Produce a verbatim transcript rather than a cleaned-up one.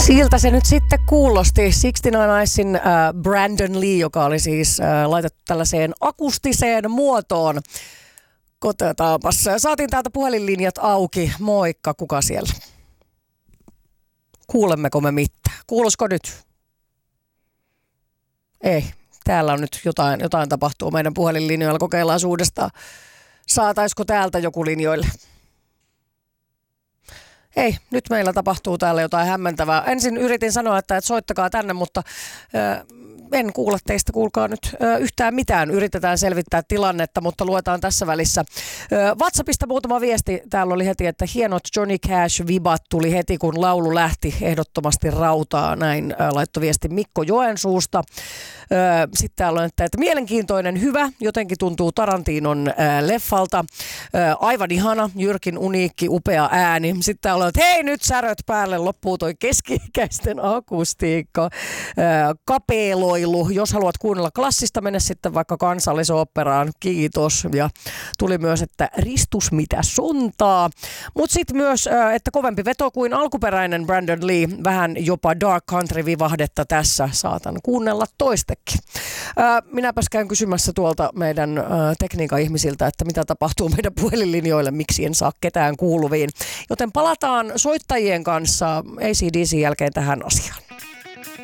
Siltä se nyt sitten kuulosti. kuusikymmentäyhdeksän Icein äh, Brandon Lee, joka oli siis äh, laitettu tällaiseen akustiseen muotoon. Kotetaanpas. Saatiin täältä puhelinlinjat auki. Moikka, kuka siellä? Kuulemmeko me mitään? Kuulosko nyt? Ei. Täällä on nyt jotain, jotain tapahtuu meidän puhelinlinjoilla. Kokeillaan uudestaan. Saataisiko täältä joku linjoille? Ei, nyt meillä tapahtuu täällä jotain hämmentävää. Ensin yritin sanoa, että, että soittakaa tänne, mutta äh, en kuule teistä, kuulkaa nyt äh, yhtään mitään. Yritetään selvittää tilannetta, mutta luetaan tässä välissä. Äh, WhatsAppista muutama viesti. Täällä oli heti, että hienot Johnny Cash-vibat tuli heti, kun laulu lähti ehdottomasti rautaa. Näin äh, laittoi viesti Mikko Joensuusta. Äh, sitten täällä on, että, että mielenkiintoinen, hyvä, jotenkin tuntuu Tarantinon äh, leffalta. Äh, aivan ihana, Jyrkin uniikki, upea ääni. Sitten täällä että hei nyt säröt päälle, loppuu toi keski-ikäisten akustiikka, ää, kapeloilu. Jos haluat kuunnella klassista, mene sitten vaikka Kansallisoopperaan, kiitos. Ja tuli myös, että ristus mitä sontaa. Mutta sitten myös, ää, että kovempi veto kuin alkuperäinen Brandon Lee, vähän jopa dark country vivahdetta tässä, saatan kuunnella toistekin. Ää, minäpäs käyn kysymässä tuolta meidän ää, tekniikan ihmisiltä, että mitä tapahtuu meidän puhelinlinjoille, miksi en saa ketään kuuluviin. Joten palataan soittajien kanssa A C/D C jälkeen tähän asiaan.